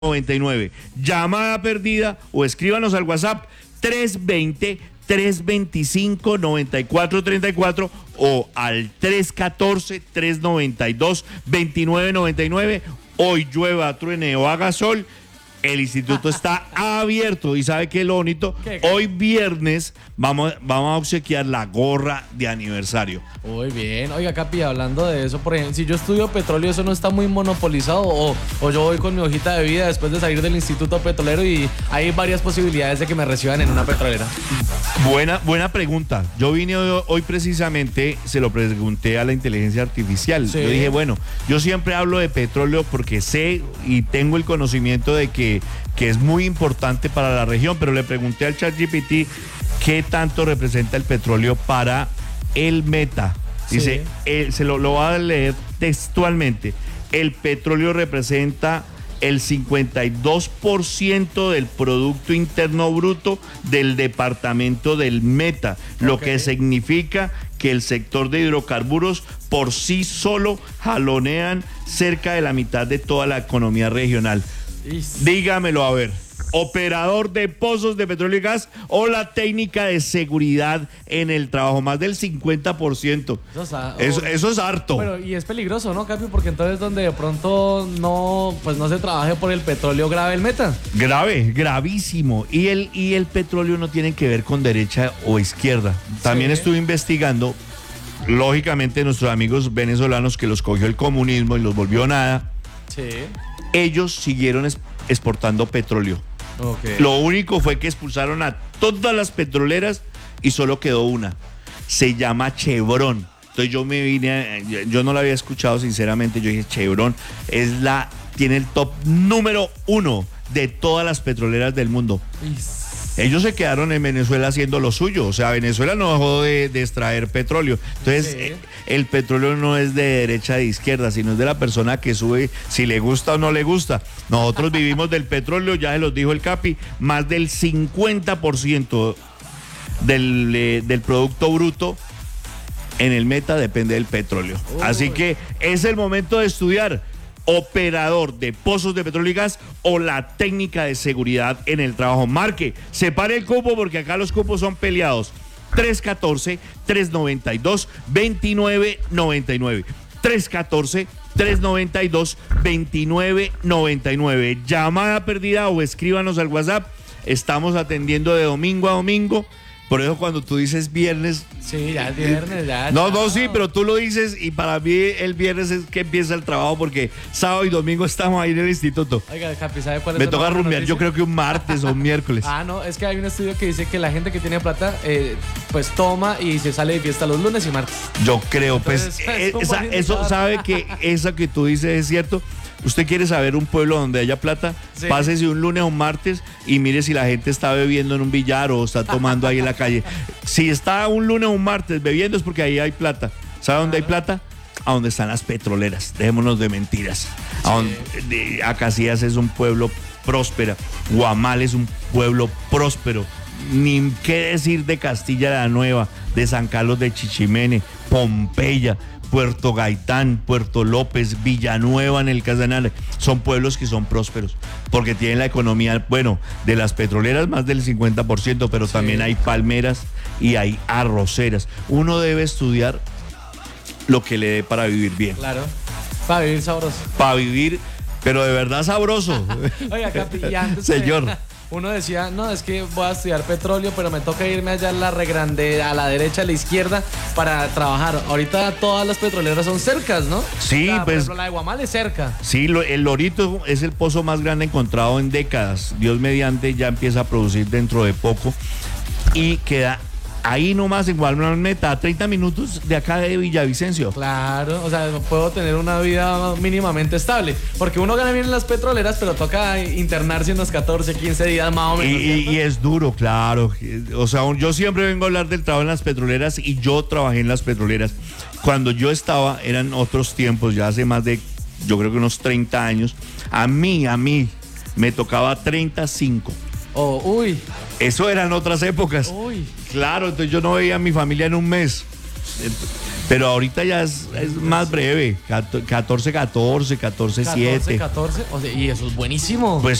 99. Llamada perdida o escríbanos al WhatsApp 320-325-9434 o al 314-392-2999. Hoy llueva, truene o haga sol, el instituto está abierto. Y ¿sabe qué es lo bonito? ¿Qué? Hoy viernes vamos a obsequiar la gorra de aniversario. Muy bien. Oiga, Capi, hablando de eso, por ejemplo, si yo estudio petróleo, ¿eso no está muy monopolizado? O yo voy con mi hojita de vida después de salir del instituto petrolero y hay varias posibilidades de que me reciban en una petrolera. Buena pregunta. Yo vine hoy precisamente, se lo pregunté a la inteligencia artificial. Sí. Yo dije, bueno, yo siempre hablo de petróleo porque sé y tengo el conocimiento de que es muy importante para la región, pero le pregunté al ChatGPT qué tanto representa el petróleo para el Meta. Dice, se lo voy a leer textualmente. El petróleo representa el 52% del Producto Interno Bruto del departamento del Meta, lo que significa que el sector de hidrocarburos por sí solo jalonean cerca de la mitad de toda la economía regional. Dígamelo, a ver. Operador de pozos de petróleo y gas o la técnica de seguridad en el trabajo, más del 50%. Eso es harto. Bueno, y es peligroso, ¿no, Capi? Porque entonces donde de pronto no se trabaje por el petróleo grave el Meta. Gravísimo. Y el petróleo no tiene que ver con derecha o izquierda. También estuve investigando, lógicamente, nuestros amigos venezolanos que los cogió el comunismo y los volvió nada. Sí. Ellos siguieron exportando petróleo. Okay. Lo único fue que expulsaron a todas las petroleras y solo quedó una. Se llama Chevron. Entonces yo no la había escuchado sinceramente. Yo dije, Chevron tiene el top número 1 de todas las petroleras del mundo. Ellos se quedaron en Venezuela haciendo lo suyo. O sea, Venezuela no dejó de extraer petróleo. Entonces, el petróleo no es de derecha de izquierda, sino es de la persona que sube, si le gusta o no le gusta. Nosotros vivimos del petróleo, ya se los dijo el Capi, más del 50% del Producto Bruto en el Meta depende del petróleo. Así que es el momento de estudiar. Operador de pozos de petróleo y gas o la técnica de seguridad en el trabajo. Marque, separe el cupo porque acá los cupos son peleados. 314-392-2999. 314-392-2999. Llamada perdida o escríbanos al WhatsApp. Estamos atendiendo de domingo a domingo. Por eso cuando tú dices viernes... Sí, ya es viernes, ya. No, sí, pero tú lo dices y para mí el viernes es que empieza el trabajo porque sábado y domingo estamos ahí en el instituto. Oiga, Capi, ¿sabe cuál es Me la toca buena rumbear, noticia? yo creo que un martes o un miércoles. No, es que hay un estudio que dice que la gente que tiene plata, pues toma y se sale de fiesta los lunes y martes. Yo creo, Entonces, eso sabe que eso que tú dices es cierto. Usted quiere saber un pueblo donde haya plata, pásese un lunes o un martes y mire si la gente está bebiendo en un billar o está tomando ahí en la calle. Si está un lunes o un martes bebiendo es porque ahí hay plata. ¿Sabe dónde hay plata? A donde están las petroleras. Dejémonos de mentiras. Acacias es un pueblo próspero. Guamal es un pueblo próspero. Ni qué decir de Castilla la Nueva, de San Carlos de Chichimene, Pompeya, Puerto Gaitán, Puerto López, Villanueva en el Casanare. Son pueblos que son prósperos porque tienen la economía, bueno, de las petroleras más del 50%, pero también hay palmeras y hay arroceras. Uno debe estudiar lo que le dé para vivir bien. Claro, para vivir sabroso. Para vivir, pero de verdad sabroso. Oiga, Capi, y antes señor. Uno decía, no, es que voy a estudiar petróleo, pero me toca irme allá a la regrande, a la derecha, a la izquierda, para trabajar. Ahorita todas las petroleras son cercas, ¿no? Sí, por pues... ejemplo, la de Guamal es cerca. Sí, el Lorito es el pozo más grande encontrado en décadas. Dios mediante ya empieza a producir dentro de poco y queda ahí nomás en Guamal Meta, a 30 minutos de acá de Villavicencio. Claro, o sea, puedo tener una vida mínimamente estable. Porque uno gana bien en las petroleras, pero toca internarse unos 14, 15 días más o menos. Y es duro, claro. O sea, yo siempre vengo a hablar del trabajo en las petroleras y yo trabajé en las petroleras. Cuando yo estaba, eran otros tiempos, ya hace más de, yo creo que unos 30 años. A mí, me tocaba 35. Uy. Eso eran otras épocas. Uy. Claro, entonces yo no veía a mi familia en un mes. Pero ahorita ya es más breve, 14-14, 14-7. 14, o sea, y eso es buenísimo. Pues